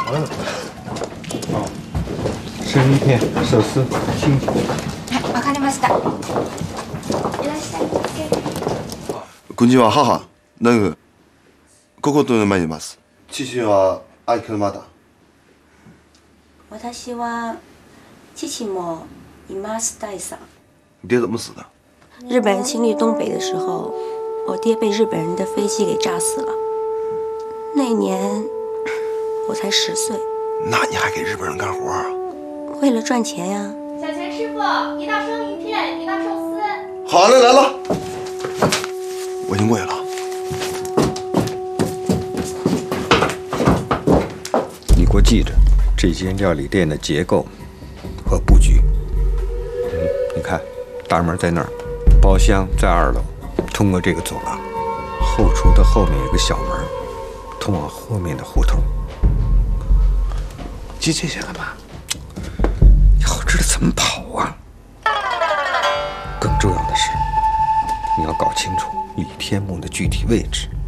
好了。哦，生鱼片、寿司、青椒。 はい、わかりました。いらっしゃいませ。 こんにちは、母。ここと参ります。父は愛車だ。 私は父もいます大嫂。 爹怎么死的？ 日本人侵略东北的时候，我爹被日本人的飞机给炸死了。那年我才10岁。 那你还给日本人干活啊？ 为了赚钱呀。 小钱师傅，一道生鱼片，一道寿司。 好嘞，来了。我已经过去了。 你给我记着这间料理店的结构和布局。你看，大门在那儿，包厢在2楼，通过这个走廊，后厨的后面有个小门，通往后面的胡同。 记这些干嘛？ 要知道怎么跑啊！更重要的是，你要搞清楚李天梦的具体位置。